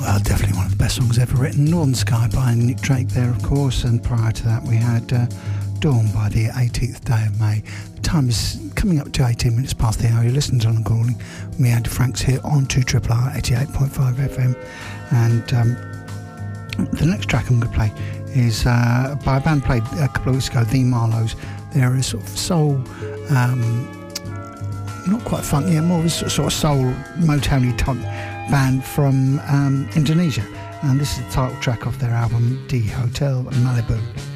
Definitely one of the best songs ever written. Northern Sky by Nick Drake there, of course, and prior to that we had Dawn by the 18th day of May. The time is coming up to 18 minutes past the hour. You're listening to London Calling. Me, Andy Franks, here on 2RRR 88.5 FM. And the next track I'm going to play is by a band played a couple of weeks ago, The Marlows. They're a sort of soul, not quite funk, more of a sort of soul, Motown-y type band from Indonesia, and this is the title track off their album, The Hotel Malibu.